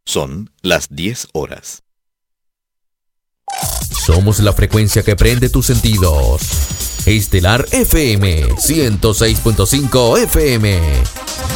Son las 10 horas. Somos la frecuencia que prende tus sentidos. Estelar FM 106.5 FM.